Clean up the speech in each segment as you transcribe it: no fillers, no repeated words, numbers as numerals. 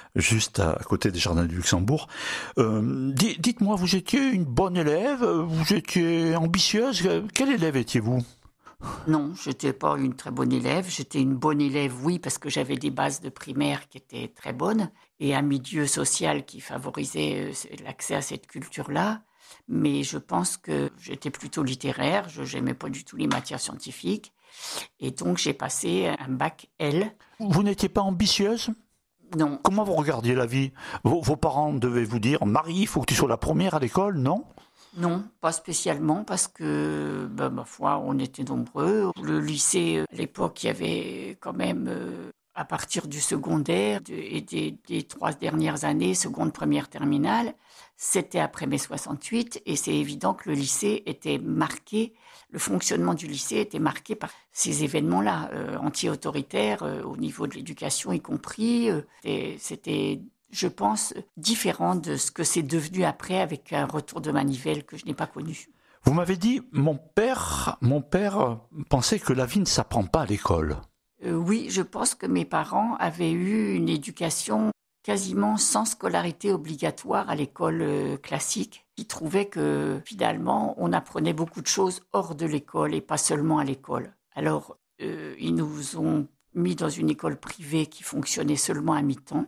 juste à côté des Jardins du Luxembourg. Dites-moi, vous étiez une bonne élève, vous étiez ambitieuse, quel élève étiez-vous ? Non, je n'étais pas une très bonne élève. J'étais une bonne élève, oui, parce que j'avais des bases de primaire qui étaient très bonnes et un milieu social qui favorisait l'accès à cette culture-là. Mais je pense que j'étais plutôt littéraire, je n'aimais pas du tout les matières scientifiques. Et donc, j'ai passé un bac L. Vous n'étiez pas ambitieuse ? Non. Comment vous regardiez la vie ? Vos parents devaient vous dire « Marie, il faut que tu sois la première à l'école », non ? Non, pas spécialement, parce que, ma foi, on était nombreux. Le lycée, à l'époque, il y avait quand même, à partir du secondaire et des 3 dernières années, seconde, première, terminale, c'était après mai 68, et c'est évident que le lycée était marqué, le fonctionnement du lycée était marqué par ces événements-là, anti-autoritaires, au niveau de l'éducation y compris. C'était je pense, différent de ce que c'est devenu après avec un retour de manivelle que je n'ai pas connu. Vous m'avez dit, mon père pensait que la vie ne s'apprend pas à l'école. Oui, je pense que mes parents avaient eu une éducation quasiment sans scolarité obligatoire à l'école classique. Ils trouvaient que finalement, on apprenait beaucoup de choses hors de l'école et pas seulement à l'école. Alors, ils nous ont mis dans une école privée qui fonctionnait seulement à mi-temps,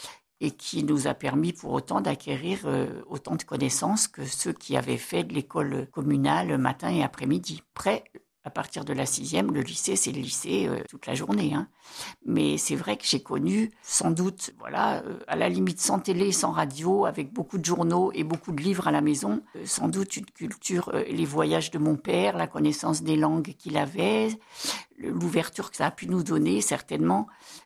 et qui nous a permis pour autant d'acquérir autant de connaissances que ceux qui avaient fait de l'école communale matin et après-midi. Après, à partir de la 6e, le lycée, c'est le lycée toute la journée. Hein. Mais c'est vrai que j'ai connu, sans doute, à la limite sans télé, sans radio, avec beaucoup de journaux et beaucoup de livres à la maison, sans doute une culture, les voyages de mon père, la connaissance des langues qu'il avait, l'ouverture que ça a pu nous donner, certainement,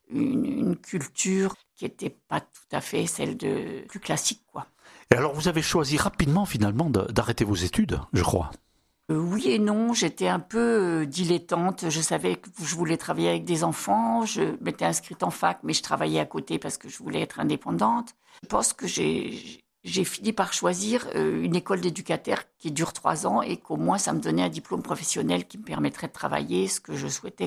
une culture qui n'était pas tout à fait celle de plus classique, quoi. Et alors, vous avez choisi rapidement, finalement, d'arrêter vos études, je crois. Oui et non, j'étais un peu dilettante. Je savais que je voulais travailler avec des enfants. Je m'étais inscrite en fac, mais je travaillais à côté parce que je voulais être indépendante. Je pense que j'ai fini par choisir une école d'éducateur qui dure 3 ans et qu'au moins ça me donnait un diplôme professionnel qui me permettrait de travailler ce que je souhaitais,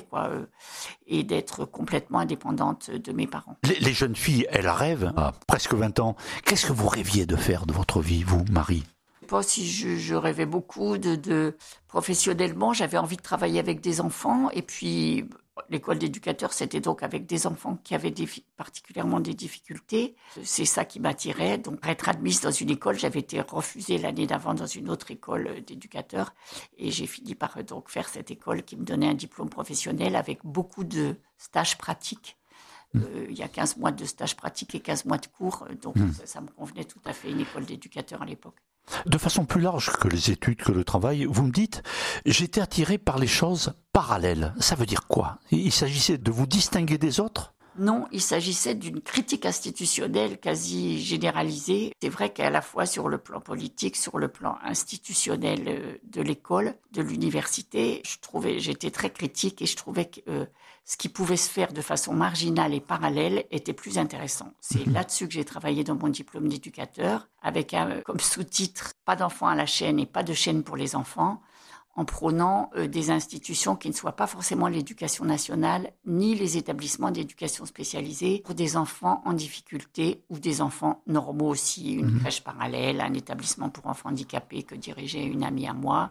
et d'être complètement indépendante de mes parents. Les jeunes filles, elles rêvent à presque 20 ans. Qu'est-ce que vous rêviez de faire de votre vie, vous, Marie ? Pas si je rêvais beaucoup professionnellement, j'avais envie de travailler avec des enfants et puis l'école d'éducateur, c'était donc avec des enfants qui avaient particulièrement des difficultés. C'est ça qui m'attirait. Donc, pour être admise dans une école, j'avais été refusée l'année d'avant dans une autre école d'éducateur et j'ai fini par donc faire cette école qui me donnait un diplôme professionnel avec beaucoup de stages pratiques. Il y a 15 mois de stages pratiques et 15 mois de cours, donc ça me convenait tout à fait, une école d'éducateur à l'époque. De façon plus large que les études, que le travail, vous me dites, j'étais attiré par les choses parallèles. Ça veut dire quoi ? Il s'agissait de vous distinguer des autres ? Non, il s'agissait d'une critique institutionnelle quasi généralisée. C'est vrai qu'à la fois sur le plan politique, sur le plan institutionnel de l'école, de l'université, j'étais très critique et je trouvais que ce qui pouvait se faire de façon marginale et parallèle était plus intéressant. C'est là-dessus que j'ai travaillé dans mon diplôme d'éducateur, avec comme sous-titre « Pas d'enfants à la chaîne et pas de chaîne pour les enfants », en prônant des institutions qui ne soient pas forcément l'éducation nationale, ni les établissements d'éducation spécialisée pour des enfants en difficulté ou des enfants normaux aussi, une crèche parallèle, un établissement pour enfants handicapés que dirigeait une amie à moi.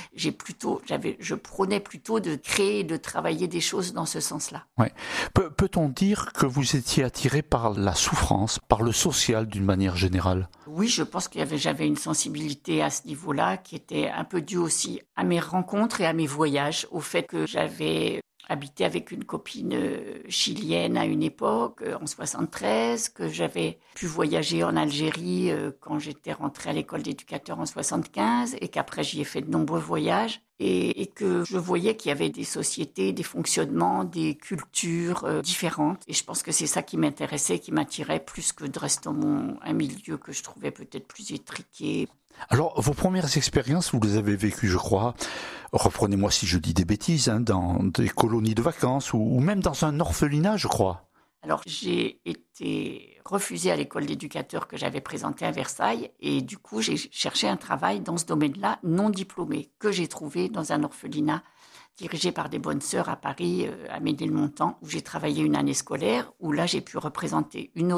Je prônais plutôt de créer et de travailler des choses dans ce sens-là. Ouais. Peut-on dire que vous étiez attiré par la souffrance, par le social d'une manière générale ? Oui, je pense que j'avais une sensibilité à ce niveau-là qui était un peu due aussi à mes rencontres et à mes voyages, au fait que j'avais habité avec une copine chilienne à une époque, en 73, que j'avais pu voyager en Algérie quand j'étais rentrée à l'école d'éducateur en 75 et qu'après j'y ai fait de nombreux voyages et que je voyais qu'il y avait des sociétés, des fonctionnements, des cultures différentes. Et je pense que c'est ça qui m'intéressait, qui m'attirait plus que de rester dans un milieu que je trouvais peut-être plus étriqué. Alors, vos premières expériences, vous les avez vécues, je crois, reprenez-moi si je dis des bêtises, dans des colonies de vacances ou même dans un orphelinat, je crois. Alors, j'ai été refusée à l'école d'éducateur que j'avais présentée à Versailles et du coup, j'ai cherché un travail dans ce domaine-là, non diplômé, que j'ai trouvé dans un orphelinat dirigé par des bonnes sœurs à Paris, à Ménilmontant, où j'ai travaillé une année scolaire, où là, j'ai pu représenter une autre